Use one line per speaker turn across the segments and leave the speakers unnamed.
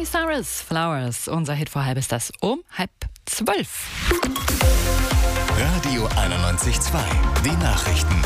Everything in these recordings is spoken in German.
Miley Cyrus, Flowers. Unser Hit vor halb ist das um 11:30.
Radio 91.2, die Nachrichten.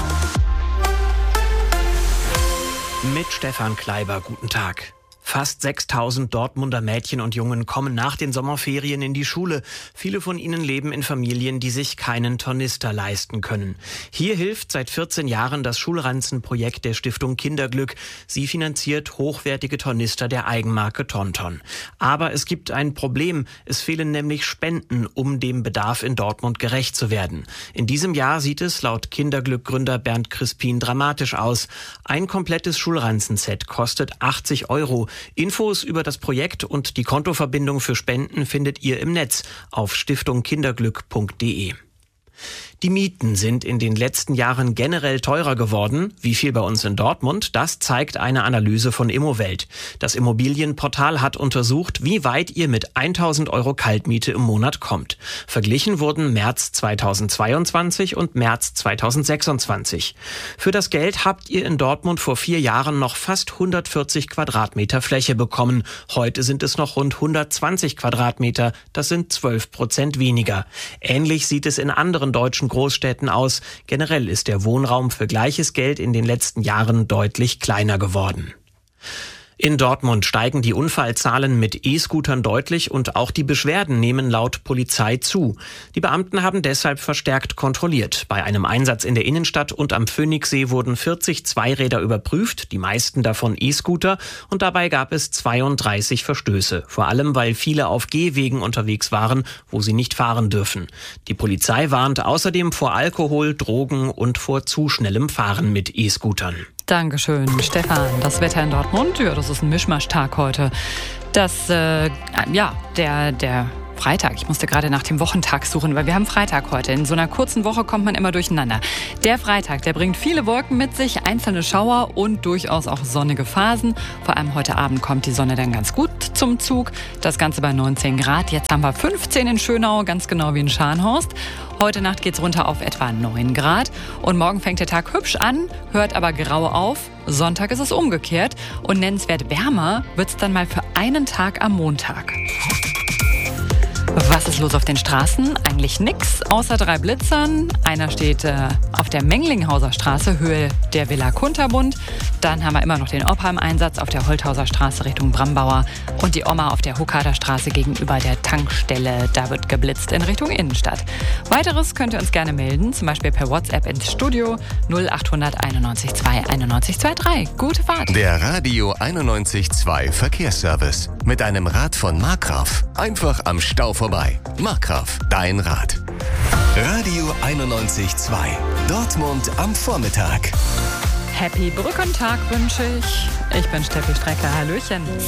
Mit Stefan Kleiber, guten Tag. Fast 6.000 Dortmunder Mädchen und Jungen kommen nach den Sommerferien in die Schule. Viele von ihnen leben in Familien, die sich keinen Tornister leisten können. Hier hilft seit 14 Jahren das Schulranzenprojekt der Stiftung Kinderglück. Sie finanziert hochwertige Tornister der Eigenmarke Tonton. Aber es gibt ein Problem. Es fehlen nämlich Spenden, um dem Bedarf in Dortmund gerecht zu werden. In diesem Jahr sieht es laut Kinderglück-Gründer Bernd Crispin dramatisch aus. Ein komplettes Schulranzenset kostet 80 €. Infos über das Projekt und die Kontoverbindung für Spenden findet ihr im Netz auf stiftungkinderglück.de. Die Mieten sind in den letzten Jahren generell teurer geworden. Wie viel bei uns in Dortmund? Das zeigt eine Analyse von Immowelt. Das Immobilienportal hat untersucht, wie weit ihr mit 1.000 € Kaltmiete im Monat kommt. Verglichen wurden März 2022 und März 2026. Für das Geld habt ihr in Dortmund vor 4 Jahren noch fast 140 Quadratmeter Fläche bekommen. Heute sind es noch rund 120 Quadratmeter. Das sind 12% weniger. Ähnlich sieht es in anderen deutschen Großstädten aus. Generell ist der Wohnraum für gleiches Geld in den letzten Jahren deutlich kleiner geworden. In Dortmund steigen die Unfallzahlen mit E-Scootern deutlich und auch die Beschwerden nehmen laut Polizei zu. Die Beamten haben deshalb verstärkt kontrolliert. Bei einem Einsatz in der Innenstadt und am Phoenixsee wurden 40 Zweiräder überprüft, die meisten davon E-Scooter, und dabei gab es 32 Verstöße. Vor allem, weil viele auf Gehwegen unterwegs waren, wo sie nicht fahren dürfen. Die Polizei warnt außerdem vor Alkohol, Drogen und vor zu schnellem Fahren mit E-Scootern.
Dankeschön, Stefan. Das Wetter in Dortmund, ja, das ist ein Mischmaschtag heute. Der Freitag, ich musste gerade nach dem Wochentag suchen, weil wir haben Freitag heute. In so einer kurzen Woche kommt man immer durcheinander. Der Freitag, der bringt viele Wolken mit sich, einzelne Schauer und durchaus auch sonnige Phasen. Vor allem heute Abend kommt die Sonne dann ganz gut zum Zug. Das Ganze bei 19 Grad. Jetzt haben wir 15 in Schönau, ganz genau wie in Scharnhorst. Heute Nacht geht's runter auf etwa 9 Grad. Und morgen fängt der Tag hübsch an, hört aber grau auf. Sonntag ist es umgekehrt. Und nennenswert wärmer wird's dann mal für einen Tag am Montag. Was ist los auf den Straßen? Eigentlich nix, außer 3 Blitzern. Einer steht auf der Menglinghauser Straße, Höhe der Villa Kunterbund. Dann haben wir immer noch den Opa im Einsatz auf der Holthauser Straße Richtung Brambauer. Und die Oma auf der Huckader Straße gegenüber der Tankstelle. Da wird geblitzt in Richtung Innenstadt. Weiteres könnt ihr uns gerne melden, zum Beispiel per WhatsApp ins Studio 0800 91 2 91 23. Gute Fahrt!
Der Radio 91.2 Verkehrsservice. Mit einem Rad von Markgraf. Einfach am Stau vorbei. Markgraf, dein Rad. Radio 91.2. Dortmund am Vormittag.
Happy Brückentag wünsche ich. Ich bin Steffi Strecker. Hallöchen.